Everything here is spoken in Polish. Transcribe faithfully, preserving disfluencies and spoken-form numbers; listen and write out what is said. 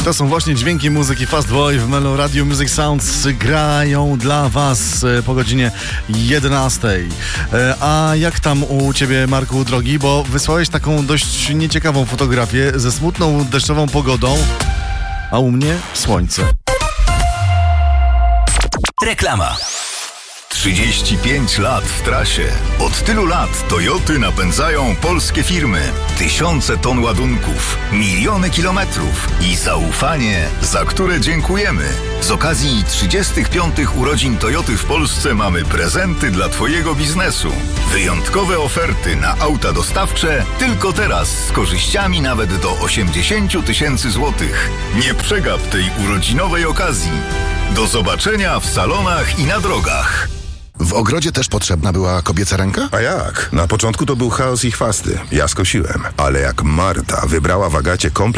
To są właśnie dźwięki muzyki Fast Boy w Melo Radio Music Sounds. Grają dla was po godzinie jedenastej. A jak tam u ciebie, Marku, drogi? Bo wysłałeś taką dość nieciekawą fotografię ze smutną, deszczową pogodą, a u mnie słońce. Reklama. trzydzieści pięć lat w trasie. Od tylu lat Toyoty napędzają polskie firmy. Tysiące ton ładunków, miliony kilometrów i zaufanie, za które dziękujemy. Z okazji trzydziestych piątych urodzin Toyoty w Polsce mamy prezenty dla twojego biznesu. Wyjątkowe oferty na auta dostawcze tylko teraz z korzyściami nawet do osiemdziesiąt tysięcy złotych. Nie przegap tej urodzinowej okazji. Do zobaczenia w salonach i na drogach. W ogrodzie też potrzebna była kobieca ręka? A jak? Na początku to był chaos i chwasty. Ja skosiłem. Ale jak Marta wybrała w Agacie komplet